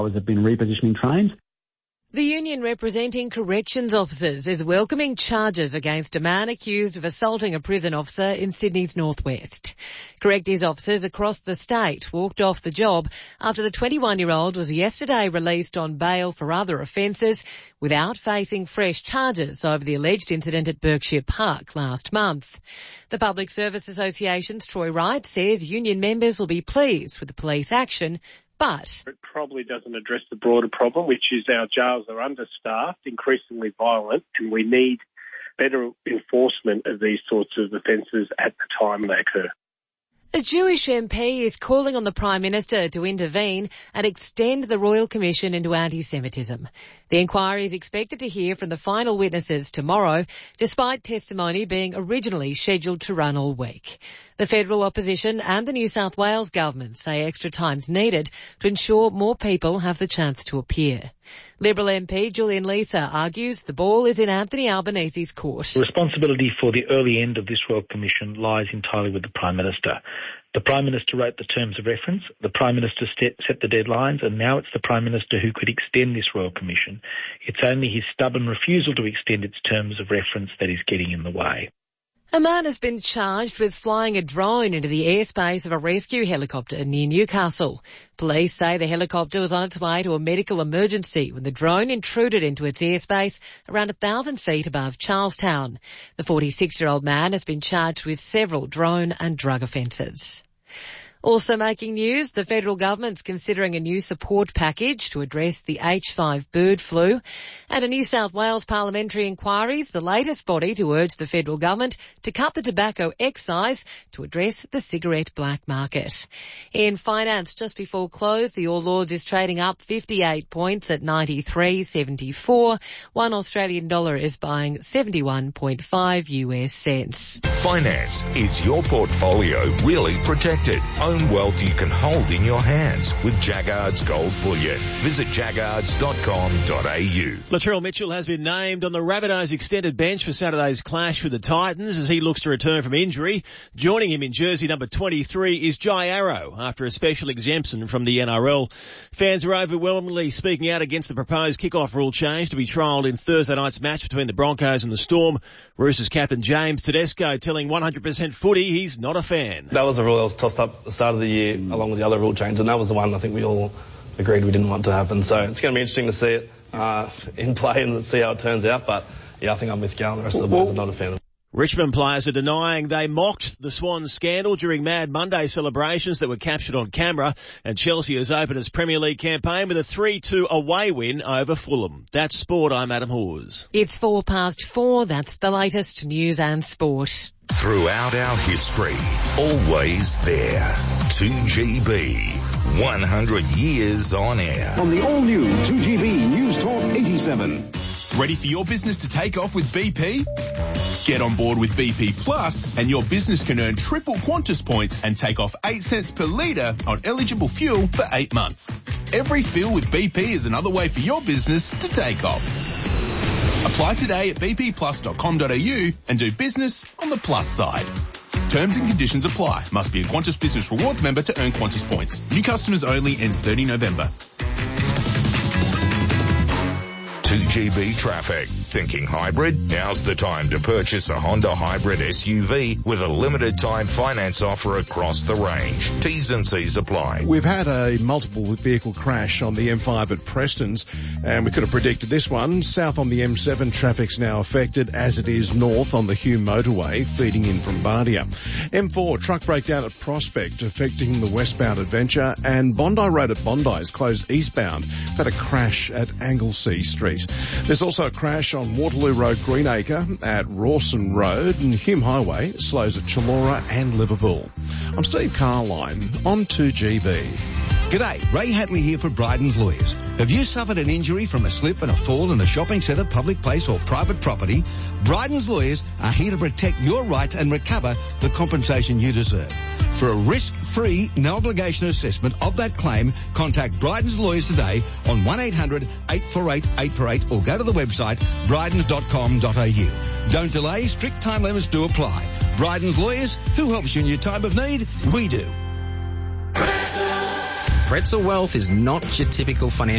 have been repositioning trains. The union representing corrections officers is welcoming charges against a man accused of assaulting a prison officer in Sydney's northwest. Corrective officers across the state walked off the job after the 21-year-old was yesterday released on bail for other offences without facing fresh charges over the alleged incident at Berkshire Park last month. The Public Service Association's Troy Wright says union members will be pleased with the police action, but it probably doesn't address the broader problem, which is our jails are understaffed, increasingly violent, and we need better enforcement of these sorts of offences at the time they occur. A Jewish MP is calling on the Prime Minister to intervene and extend the Royal Commission into anti-Semitism. The inquiry is expected to hear from the final witnesses tomorrow, despite testimony being originally scheduled to run all week. The federal opposition and the New South Wales government say extra time's needed to ensure more people have the chance to appear. Liberal MP Julian Leeser argues the ball is in Anthony Albanese's court. The responsibility for the early end of this Royal Commission lies entirely with the Prime Minister. The Prime Minister wrote the terms of reference, the Prime Minister set the deadlines, and now it's the Prime Minister who could extend this Royal Commission. It's only his stubborn refusal to extend its terms of reference that is getting in the way. A man has been charged with flying a drone into the airspace of a rescue helicopter near Newcastle. Police say the helicopter was on its way to a medical emergency when the drone intruded into its airspace around 1,000 feet above Charlestown. The 46-year-old man has been charged with several drone and drug offences. Also making news, the federal government's considering a new support package to address the H5 bird flu, and a New South Wales parliamentary inquiry is the latest body to urge the federal government to cut the tobacco excise to address the cigarette black market. In finance, just before close, the All Ords is trading up 58 points at 93.74. $1 Australian dollar is buying 71.5 US cents. Finance. Is your portfolio really protected? Own wealth you can hold in your hands with Jaggards Gold Bullion. Visit jaggards.com.au. Latrell Mitchell has been named on the Rabbitohs extended bench for Saturday's clash with the Titans as he looks to return from injury. Joining him in jersey number 23 is Jai Arrow after a special exemption from the NRL. Fans are overwhelmingly speaking out against the proposed kick-off rule change to be trialled in Thursday night's match between the Broncos and the Storm. Roosters captain James Tedesco telling 100% Footy he's not a fan. That was a rule that was tossed up at the start of the year along with the other rule change, and that was the one I think we all agreed we didn't want to happen. So it's going to be interesting to see it in play and see how it turns out. But yeah, I think I'm with Gal and the rest of the boys are not a fan of it. Richmond players are denying they mocked the Swans scandal during Mad Monday celebrations that were captured on camera, and Chelsea has opened its Premier League campaign with a 3-2 away win over Fulham. That's sport. I'm Adam Hawes. It's 4:04. That's the latest news and sport. Throughout our history, always there. 2GB, 100 years on air. On the all-new 2GB News Talk 87. Ready for your business to take off with BP? Get on board with BP Plus and your business can earn triple Qantas points and take off 8 cents per litre on eligible fuel for 8 months. Every fill with BP is another way for your business to take off. Apply today at bpplus.com.au and do business on the plus side. Terms and conditions apply. Must be a Qantas Business Rewards member to earn Qantas points. New customers only. Ends 30 November. 2GB traffic. Thinking hybrid? Now's the time to purchase a Honda hybrid SUV with a limited time finance offer across the range. T's and C's apply. We've had a multiple vehicle crash on the M5 at Preston's, and we could have predicted this one. South on the M7, traffic's now affected as it is north on the Hume motorway, feeding in from Bardia. M4, truck breakdown at Prospect, affecting the westbound Adventure, and Bondi Road at Bondi is closed eastbound. Had a crash at Anglesea Street. There's also a crash on Waterloo Road, Greenacre, at Rawson Road, and Hume Highway slows at Chullora and Liverpool. I'm Steve Carline on 2GB. G'day, Ray Hatley here for Bryden's Lawyers. Have you suffered an injury from a slip and a fall in a shopping centre, public place or private property? Bryden's Lawyers are here to protect your rights and recover the compensation you deserve. For a risk-free, no-obligation assessment of that claim, contact Bryden's Lawyers today on 1-800-848-848 or go to the website brydens.com.au. Don't delay, strict time limits do apply. Bryden's Lawyers, who helps you in your time of need? We do. Pretzel Wealth is not your typical financial